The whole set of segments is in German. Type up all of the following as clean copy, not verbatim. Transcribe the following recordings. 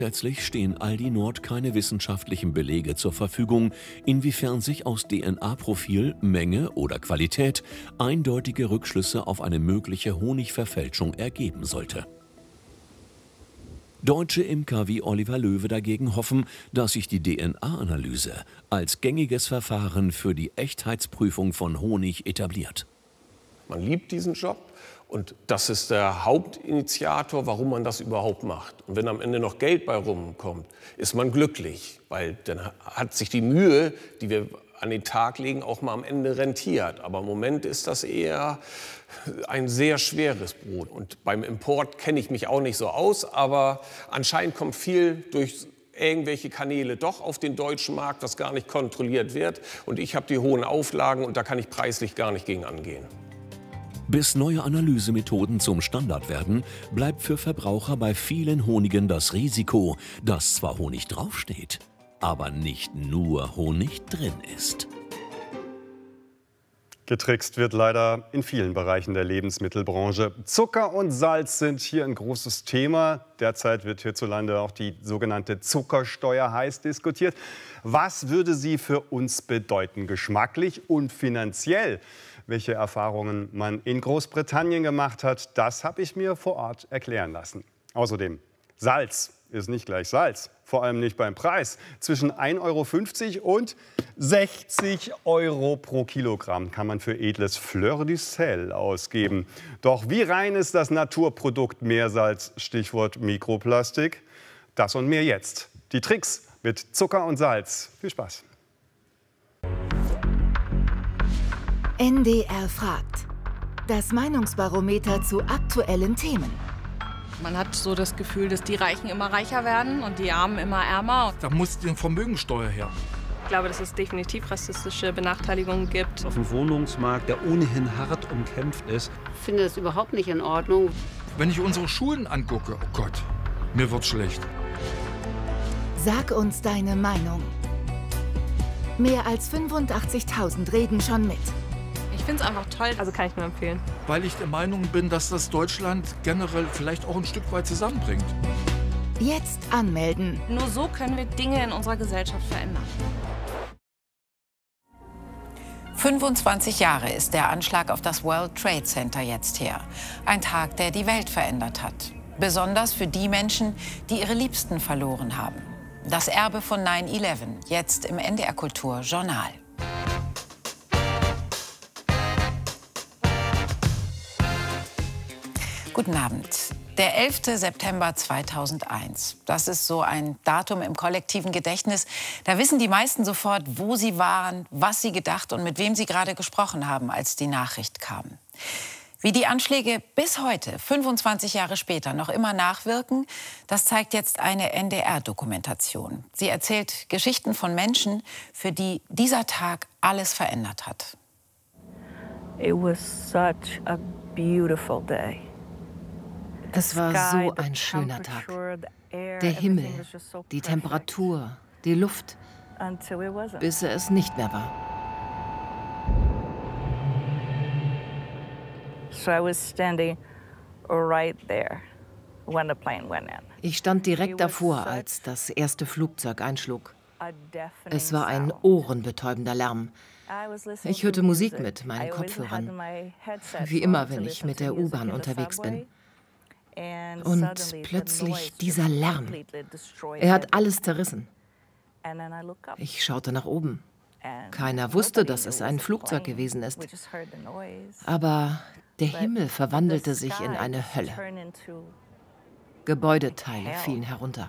Letztlich stehen Aldi Nord keine wissenschaftlichen Belege zur Verfügung, inwiefern sich aus DNA-Profil, Menge oder Qualität eindeutige Rückschlüsse auf eine mögliche Honigverfälschung ergeben sollte. Deutsche Imker wie Oliver Löwe dagegen hoffen, dass sich die DNA-Analyse als gängiges Verfahren für die Echtheitsprüfung von Honig etabliert. Man liebt diesen Job und das ist der Hauptinitiator, warum man das überhaupt macht. Und wenn am Ende noch Geld bei rumkommt, ist man glücklich, weil dann hat sich die Mühe, die wir an den Tag legen, auch mal am Ende rentiert. Aber im Moment ist das eher ein sehr schweres Brot. Und beim Import kenne ich mich auch nicht so aus, aber anscheinend kommt viel durch irgendwelche Kanäle doch auf den deutschen Markt, was gar nicht kontrolliert wird. Und ich habe die hohen Auflagen und da kann ich preislich gar nicht gegen angehen. Bis neue Analysemethoden zum Standard werden, bleibt für Verbraucher bei vielen Honigen das Risiko, dass zwar Honig draufsteht, aber nicht nur Honig drin ist. Getrickst wird leider in vielen Bereichen der Lebensmittelbranche. Zucker und Salz sind hier ein großes Thema. Derzeit wird hierzulande auch die sogenannte Zuckersteuer heiß diskutiert. Was würde sie für uns bedeuten, geschmacklich und finanziell? Welche Erfahrungen man in Großbritannien gemacht hat, das habe ich mir vor Ort erklären lassen. Außerdem, Salz ist nicht gleich Salz, vor allem nicht beim Preis. Zwischen 1,50 € und 60 € pro Kilogramm kann man für edles Fleur du Sel ausgeben. Doch wie rein ist das Naturprodukt Meersalz, Stichwort Mikroplastik? Das und mehr jetzt. Die Tricks mit Zucker und Salz. Viel Spaß. NDR fragt. Das Meinungsbarometer zu aktuellen Themen. Man hat so das Gefühl, dass die Reichen immer reicher werden und die Armen immer ärmer. Da muss die Vermögensteuer her. Ich glaube, dass es definitiv rassistische Benachteiligungen gibt. Auf dem Wohnungsmarkt, der ohnehin hart umkämpft ist. Ich finde das überhaupt nicht in Ordnung. Wenn ich unsere Schulen angucke, oh Gott, mir wird schlecht. Sag uns deine Meinung. Mehr als 85.000 reden schon mit. Ich finde es einfach toll, also kann ich nur empfehlen. Weil ich der Meinung bin, dass das Deutschland generell vielleicht auch ein Stück weit zusammenbringt. Jetzt anmelden. Nur so können wir Dinge in unserer Gesellschaft verändern. 25 Jahre ist der Anschlag auf das World Trade Center jetzt her. Ein Tag, der die Welt verändert hat. Besonders für die Menschen, die ihre Liebsten verloren haben. Das Erbe von 9/11, jetzt im NDR Kultur Journal. Guten Abend. Der 11. September 2001. Das ist so ein Datum im kollektiven Gedächtnis. Da wissen die meisten sofort, wo sie waren, was sie gedacht und mit wem sie gerade gesprochen haben, als die Nachricht kam. Wie die Anschläge bis heute, 25 Jahre später, noch immer nachwirken, das zeigt jetzt eine NDR-Dokumentation. Sie erzählt Geschichten von Menschen, für die dieser Tag alles verändert hat. It was such a beautiful day. Es war so ein schöner Tag. Der Himmel, die Temperatur, die Luft, bis er es nicht mehr war. Ich stand direkt davor, als das erste Flugzeug einschlug. Es war ein ohrenbetäubender Lärm. Ich hörte Musik mit meinen Kopfhörern, wie immer, wenn ich mit der U-Bahn unterwegs bin. Und plötzlich dieser Lärm. Er hat alles zerrissen. Ich schaute nach oben. Keiner wusste, dass es ein Flugzeug gewesen ist. Aber der Himmel verwandelte sich in eine Hölle. Gebäudeteile fielen herunter.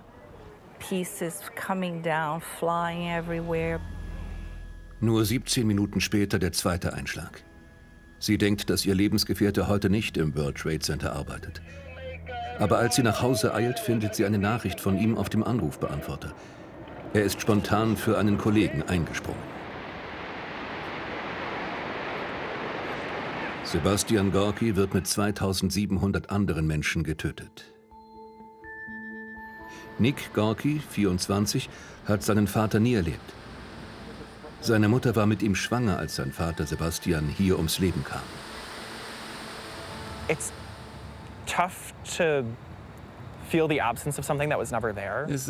Nur 17 Minuten später der zweite Einschlag. Sie denkt, dass ihr Lebensgefährte heute nicht im World Trade Center arbeitet. Aber als sie nach Hause eilt, findet sie eine Nachricht von ihm auf dem Anrufbeantworter. Er ist spontan für einen Kollegen eingesprungen. Sebastian Gorki wird mit 2700 anderen Menschen getötet. Nick Gorki, 24, hat seinen Vater nie erlebt. Seine Mutter war mit ihm schwanger, als sein Vater Sebastian hier ums Leben kam. It's tough to feel the absence of something that was never there. Es